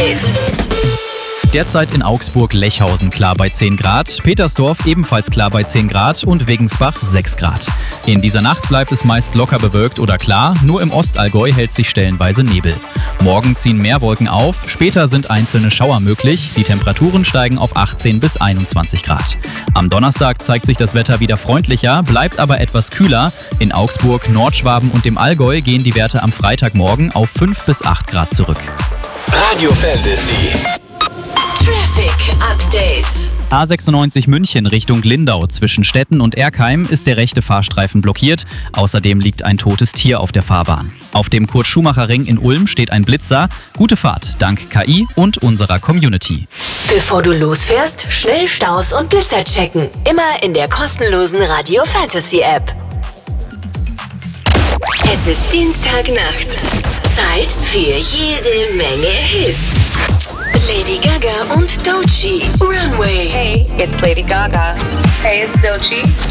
Update. Derzeit in Augsburg Lechhausen klar bei 10 Grad, Petersdorf ebenfalls klar bei 10 Grad und Wegensbach 6 Grad. In dieser Nacht bleibt es meist locker bewölkt oder klar, nur im Ostallgäu hält sich stellenweise Nebel. Morgen ziehen mehr Wolken auf, später sind einzelne Schauer möglich, die Temperaturen steigen auf 18 bis 21 Grad. Am Donnerstag zeigt sich das Wetter wieder freundlicher, bleibt aber etwas kühler. In Augsburg, Nordschwaben und dem Allgäu gehen die Werte am Freitagmorgen auf 5 bis 8 Grad zurück. Radio Fantasy. Traffic Update. A96 München Richtung Lindau zwischen Stetten und Erkheim ist der rechte Fahrstreifen blockiert. Außerdem liegt ein totes Tier auf der Fahrbahn. Auf dem Kurt-Schumacher-Ring in Ulm steht ein Blitzer. Gute Fahrt dank KI und unserer Community. Bevor du losfährst, schnell Staus und Blitzer checken. Immer in der kostenlosen Radio Fantasy App. Es ist Dienstagnacht. Zeit für jede Menge Hits. Lady Gaga und Doechii, Runway. Hey, it's Lady Gaga. Hey, it's Doechii.